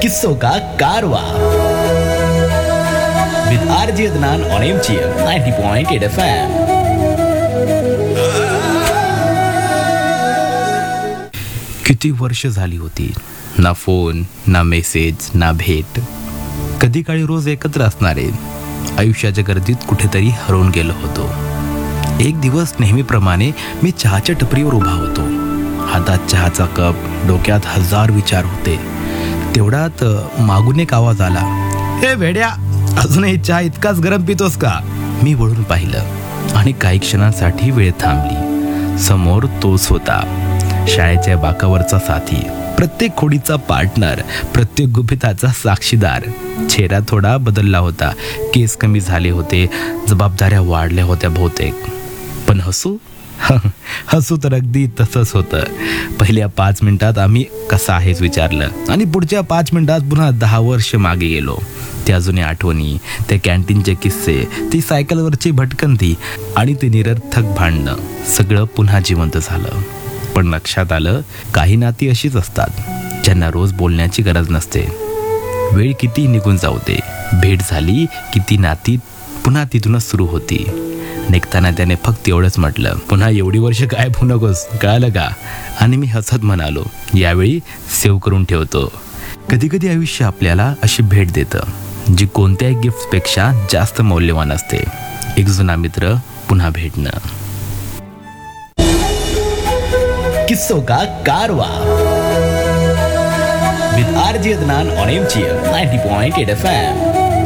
किस्सों का कारवा विद RJ Adnan on MGM 90.8 FM. किती वर्ष झाली होती, ना फोन, ना मेसेज, ना भेट. कधी काळी रोज एकत्र असणारे आयुष्याच्या गर्दीत कुठेतरी हरवून गेलो होतो. एक दिवस नेहमीप्रमाणे मी चहाच्या टपरीवर उभा होतो. हातात चहाचा कप, डोक्यात हजार विचार होते. तेवढ्यात मागून एक आवाज आला, हे भेड्या, अजूनही चहा इतकाच गरम पितोस का? मी वळून पाहिलं आणि काही क्षणांसाठी वेळ थांबली. समोर तोच होता, शाळेच्या बाकावरचा साथी, प्रत्येक खोडीचा पार्टनर, प्रत्येक गुपिताचा साक्षीदार. चेहरा थोडा बदलला होता, केस कमी झाले होते, जबाबदाऱ्या वाढल्या होत्या बहुतेक. पण हसू तर अगदी तसंच होतं. पहिल्या 5 मिनिटात आम्ही कसा आहेस विचारलं आणि पुढच्या 5 मिनिटात पुन्हा 10 वर्ष मागे गेलो. त्या जुन्या आठवणी, त्या कॅन्टीनचे किस्से, ती सायकलवरची भटकंती आणि ते निरर्थक भांडणं, सगळं पुन्हा जिवंत झालं. पण लक्षात आलं, काही नाती अशीच असतात ज्यांना रोज बोलण्याची गरज नसते. वेळ किती निघून जाऊ दे, भेट झाली की ती नाती पुन्हा तिथूनच सुरू होती. निघताना त्याने फक्त एवढंच म्हटलं, पुन्हा एवढी वर्ष काय होऊ नकोस, कळालं का? आणि मी हसत म्हणालो, यावेळी सेव्ह करून ठेवतो. कधी कधी आयुष्य आपल्याला अशी भेट देतं जी कोणत्याही गिफ्टपेक्षा जास्त मौल्यवान असते. एक जुना मित्र पुन्हा भेटणं. किस्सों का कारवा विद RJ Adnan on MGM 90.8 FM.